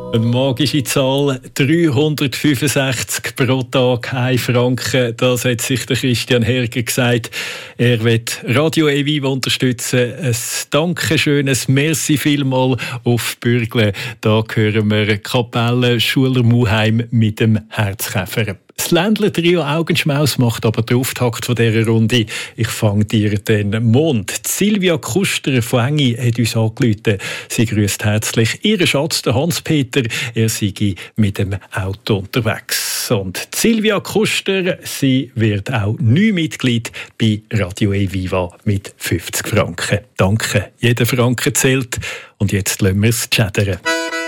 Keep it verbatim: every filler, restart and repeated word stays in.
Eine magische Zahl, dreihundertfünfundsechzig pro Tag, ein Franken. Das hat sich der Christian Herger gesagt. Er wird Radio E Viva unterstützen. Ein Dankeschönes Merci vielmal auf Bürgle. Da hören wir Kapelle Schuler Muheim mit dem Herzkäfer. Das Ländler-Trio Augenschmaus macht aber den Auftakt von dieser Runde. Ich fange dir den Mond. Silvia Kuster von Engi hat uns angerufen. Sie grüßt herzlich ihren Schatz, den Hans-Peter. Er sei mit dem Auto unterwegs. Und Silvia Kuster, sie wird auch neu Mitglied bei Radio E Viva mit fünfzig Franken. Danke, jeder Franken zählt. Und jetzt lassen wir es chattern.